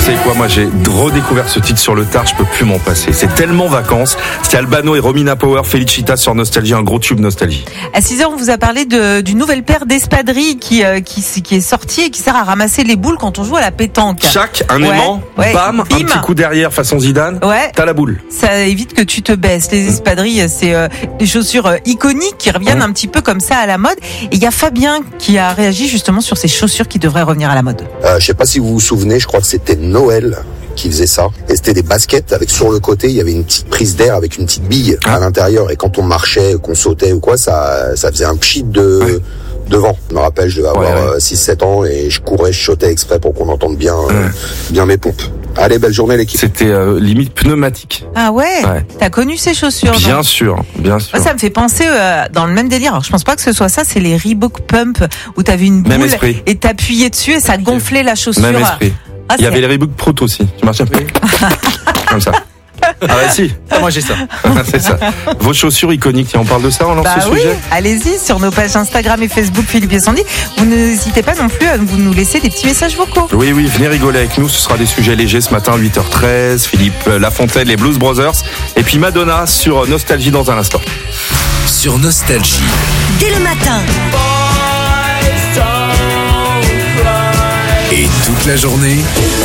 savez quoi, moi j'ai redécouvert ce titre sur le tard, je peux plus m'en passer. C'est tellement vacances. C'était Albano et Romina Power, Felicita sur Nostalgie, un gros tube Nostalgie. À 6h, on vous a parlé d'une nouvelle paire d'espadrilles qui est sortie et qui sert à ramasser les boules quand on joue à la pétanque. Chaque, un aimant, bam, un petit coup derrière façon Zidane, t'as la boule. Ça évite que tu te baisses. Les espadrilles, c'est des chaussures iconiques qui reviennent un petit peu comme ça à la mode. Et il y a Fabien qui a réagi justement sur ces chaussures qui devraient revenir à la mode. Je sais pas si vous vous souvenez, je crois que c'était Noël qui faisait ça. Et c'était des baskets avec sur le côté, il y avait une petite prise d'air avec une petite bille à l'intérieur. Et quand on marchait, qu'on sautait ou quoi, ça faisait un pchit devant. Je me rappelle, je devais avoir 6-7 ans et je courais, je sautais exprès pour qu'on entende bien mes pompes. Allez, belle journée l'équipe. C'était limite pneumatique. Ah ouais. T'as connu ces chaussures? Bien sûr. Moi, ça me fait penser dans le même délire. Alors, je pense pas que ce soit ça, c'est les Reebok Pump où t'avais une boule et t'appuyais dessus et ça gonflait la chaussure. Même esprit. Il y avait les Reebok Proto aussi. Tu marches un peu comme ça. Ah bah si, moi j'ai ça. C'est ça. Vos chaussures iconiques, on parle de ça, on lance ce sujet. Allez-y sur nos pages Instagram et Facebook Philippe et Sandy. Vous n'hésitez pas non plus à nous laisser des petits messages vocaux. Oui, venez rigoler avec nous, ce sera des sujets légers ce matin, 8h13, Philippe Lafontaine, les Blues Brothers, et puis Madonna sur Nostalgie dans un instant. Sur Nostalgie. Dès le matin. Et toute la journée.